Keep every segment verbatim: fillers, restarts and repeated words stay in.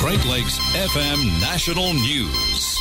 Great Lakes F M National News.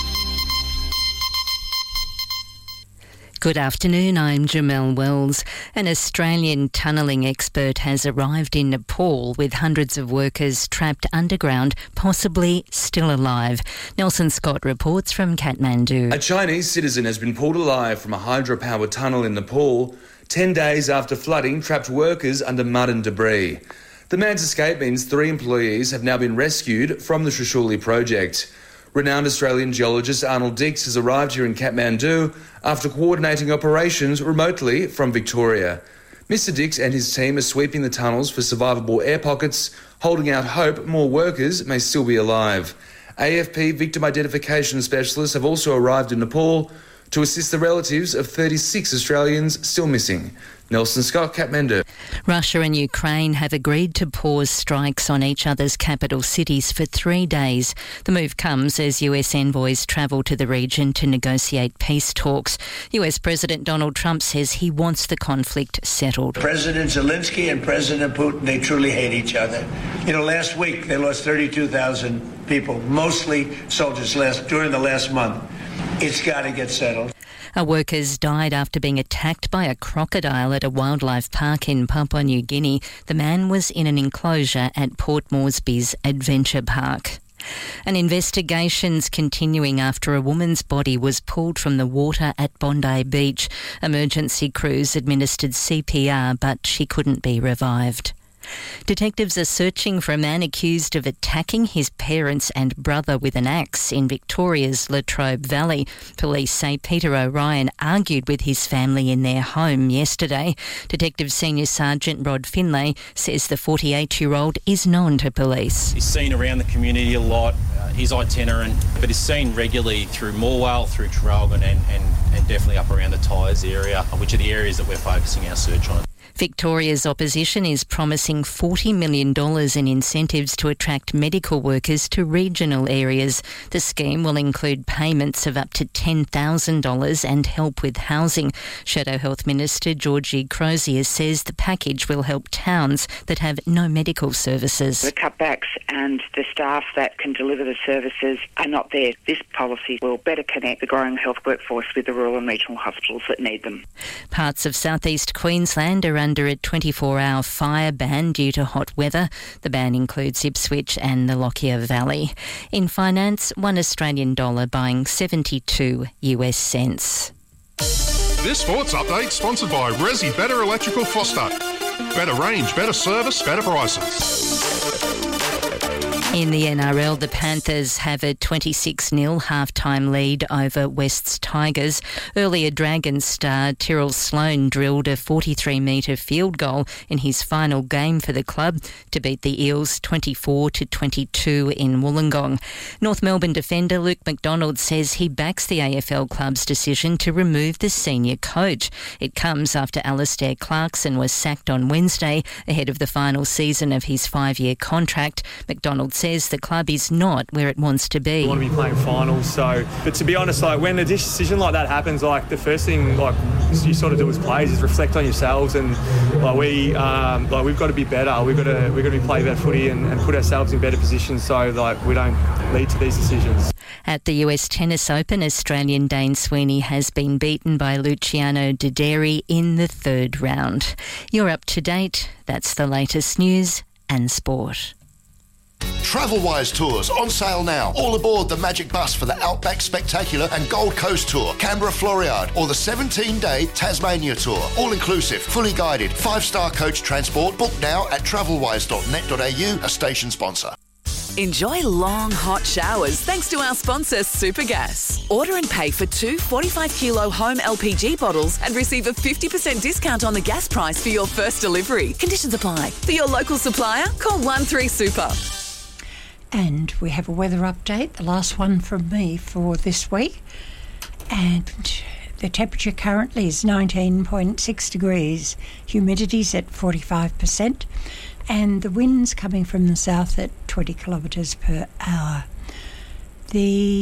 Good afternoon, I'm Jamelle Wells. An Australian tunnelling expert has arrived in Nepal with hundreds of workers trapped underground, possibly still alive. Nelson Scott reports from Kathmandu. A Chinese citizen has been pulled alive from a hydropower tunnel in Nepal, ten days after flooding trapped workers under mud and debris. The man's escape means three employees have now been rescued from the Trishuli project. Renowned Australian geologist Arnold Dix has arrived here in Kathmandu after coordinating operations remotely from Victoria. Mister Dix and his team are sweeping the tunnels for survivable air pockets, holding out hope more workers may still be alive. A F P victim identification specialists have also arrived in Nepal to assist the relatives of thirty-six Australians still missing. Nelson Scott, Kathmandu. Russia and Ukraine have agreed to pause strikes on each other's capital cities for three days. The move comes as U S envoys travel to the region to negotiate peace talks. U S President Donald Trump says he wants the conflict settled. President Zelensky and President Putin, they truly hate each other. You know, last week they lost thirty-two thousand people, mostly soldiers last during the last month. It's got to get settled. A workers died after being attacked by a crocodile at a wildlife park in Papua New Guinea. The man was in an enclosure at Port Moresby's Adventure Park. An investigation's continuing after a woman's body was pulled from the water at Bondi Beach. Emergency crews administered C P R, but she couldn't be revived. Detectives are searching for a man accused of attacking his parents and brother with an axe in Victoria's Latrobe Valley. Police say Peter O'Ryan argued with his family in their home yesterday. Detective Senior Sergeant Rod Finlay says the forty-eight-year-old is known to police. He's seen around the community a lot. Uh, he's itinerant, but is seen regularly through Morwell, through Traralgon and, and, and definitely up around the Tyres area, which are the areas that we're focusing our search on. Victoria's opposition is promising forty million dollars in incentives to attract medical workers to regional areas. The scheme will include payments of up to ten thousand dollars and help with housing. Shadow Health Minister Georgie Crozier says the package will help towns that have no medical services. The cutbacks and the staff that can deliver the services are not there. This policy will better connect the growing health workforce with the rural and regional hospitals that need them. Parts of southeast Queensland are under a twenty-four hour fire ban due to hot weather. The ban includes Ipswich and the Lockyer Valley. In finance, one Australian dollar buying seventy-two U S cents. This sports update sponsored by Resi Better Electrical Foster. Better range, better service, better prices. In the N R L, the Panthers have a twenty-six nil half-time lead over West's Tigers. Earlier Dragons star Tyrrell Sloan drilled a forty-three metre field goal in his final game for the club to beat the Eels twenty-four to twenty-two in Wollongong. North Melbourne defender Luke McDonald says he backs the A F L club's decision to remove the senior coach. It comes after Alistair Clarkson was sacked on Wednesday ahead of the final season of his five-year contract. McDonald says the club is not where it wants to be. We want to be playing finals, so but to be honest, like when a decision like that happens, like the first thing like you sort of do as players is reflect on yourselves, and like we um, like we've got to be better. We've got to we've got to be play better footy and, and put ourselves in better positions so like we don't lead to these decisions. At the U S Tennis Open, Australian Dane Sweeney has been beaten by Luciano Dideri in the third round. You're up to date. That's the latest news and sport. TravelWise Tours on sale now. All aboard the Magic Bus for the Outback Spectacular and Gold Coast Tour, Canberra Floriade, or the seventeen day Tasmania Tour. All inclusive, fully guided, five-star coach transport. Book now at travelwise dot net dot a u, a station sponsor. Enjoy long, hot showers thanks to our sponsor, Supergas. Order and pay for two forty-five kilo home L P G bottles and receive a fifty percent discount on the gas price for your first delivery. Conditions apply. For your local supplier, call one three super. And we have a weather update, the last one from me for this week. And the temperature currently is nineteen point six degrees. Humidity's at forty-five percent. And the wind's coming from the south at twenty kilometres per hour. The